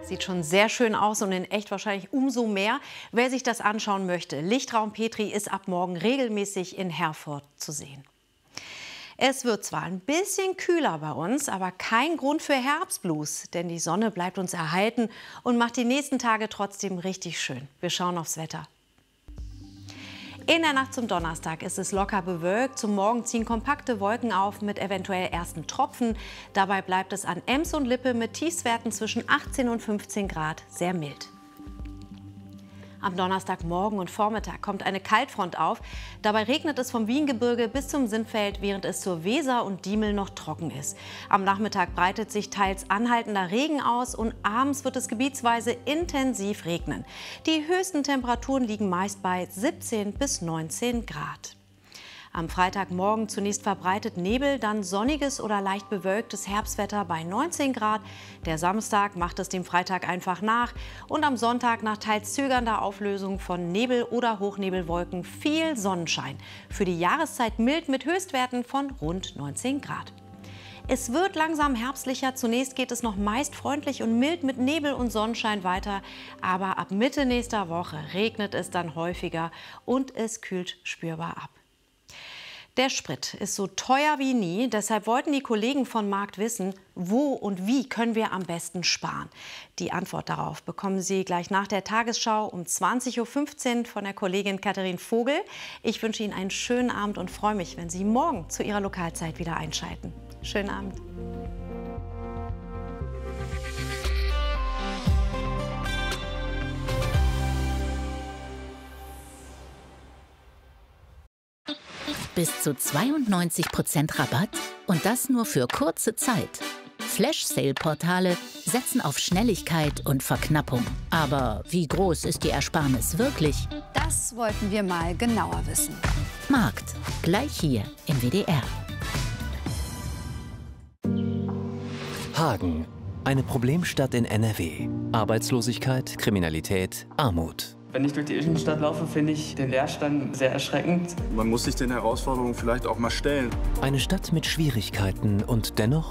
Sieht schon sehr schön aus und in echt wahrscheinlich umso mehr, wer sich das anschauen möchte. Lichtraum Petri ist ab morgen regelmäßig in Herford zu sehen. Es wird zwar ein bisschen kühler bei uns, aber kein Grund für Herbstblues, denn die Sonne bleibt uns erhalten und macht die nächsten Tage trotzdem richtig schön. Wir schauen aufs Wetter. In der Nacht zum Donnerstag ist es locker bewölkt. Zum Morgen ziehen kompakte Wolken auf mit eventuell ersten Tropfen. Dabei bleibt es an Ems und Lippe mit Tiefstwerten zwischen 18 und 15 Grad sehr mild. Am Donnerstagmorgen und Vormittag kommt eine Kaltfront auf. Dabei regnet es vom Wiengebirge bis zum Sinnfeld, während es zur Weser und Diemel noch trocken ist. Am Nachmittag breitet sich teils anhaltender Regen aus und abends wird es gebietsweise intensiv regnen. Die höchsten Temperaturen liegen meist bei 17 bis 19 Grad. Am Freitagmorgen zunächst verbreitet Nebel, dann sonniges oder leicht bewölktes Herbstwetter bei 19 Grad. Der Samstag macht es dem Freitag einfach nach. Und am Sonntag nach teils zögernder Auflösung von Nebel- oder Hochnebelwolken viel Sonnenschein. Für die Jahreszeit mild mit Höchstwerten von rund 19 Grad. Es wird langsam herbstlicher. Zunächst geht es noch meist freundlich und mild mit Nebel und Sonnenschein weiter. Aber ab Mitte nächster Woche regnet es dann häufiger und es kühlt spürbar ab. Der Sprit ist so teuer wie nie. Deshalb wollten die Kollegen von Markt wissen, wo und wie können wir am besten sparen. Die Antwort darauf bekommen Sie gleich nach der Tagesschau um 20:15 Uhr von der Kollegin Katharin Vogel. Ich wünsche Ihnen einen schönen Abend und freue mich, wenn Sie morgen zu Ihrer Lokalzeit wieder einschalten. Schönen Abend. Bis zu 92% Rabatt und das nur für kurze Zeit. Flash-Sale-Portale setzen auf Schnelligkeit und Verknappung. Aber wie groß ist die Ersparnis wirklich? Das wollten wir mal genauer wissen. Markt, gleich hier im WDR. Hagen, eine Problemstadt in NRW. Arbeitslosigkeit, Kriminalität, Armut. Wenn ich durch die Innenstadt laufe, finde ich den Leerstand sehr erschreckend. Man muss sich den Herausforderungen vielleicht auch mal stellen. Eine Stadt mit Schwierigkeiten und dennoch